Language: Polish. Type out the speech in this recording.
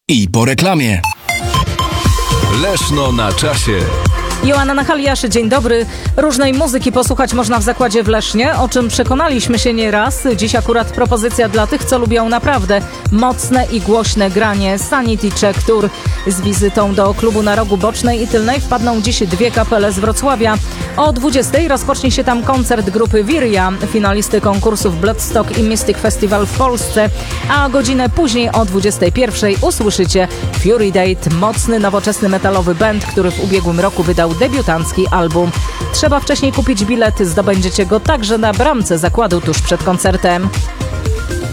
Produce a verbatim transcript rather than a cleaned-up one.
I po reklamie. Leszno na czasie. Joanna Nachaliasz, dzień dobry. Różnej muzyki posłuchać można w zakładzie w Lesznie, o czym przekonaliśmy się nieraz. Dziś akurat propozycja dla tych, co lubią naprawdę mocne i głośne granie. Sanity Check Tour. Z wizytą do klubu na Rogu Bocznej i Tylnej wpadną dziś dwie kapele z Wrocławia. O dwudziestej rozpocznie się tam koncert grupy Viria, finalisty konkursów Bloodstock i Mystic Festival w Polsce, a godzinę później o dwudziestej pierwszej usłyszycie Fury Date, mocny, nowoczesny metalowy band, który w ubiegłym roku wydał debiutancki album. Trzeba wcześniej kupić bilet, zdobędziecie go także na bramce zakładu tuż przed koncertem.